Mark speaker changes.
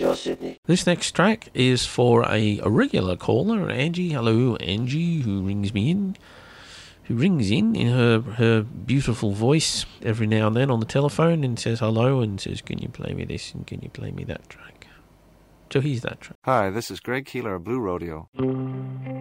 Speaker 1: Bonjour, Sydney.
Speaker 2: This next track is for a regular caller, Angie. Hello, Angie, who rings in her beautiful voice every now and then on the telephone and says hello and says, can you play me this and can you play me that track? So here's that track.
Speaker 3: Hi, this is Greg Keeler of Blue Rodeo.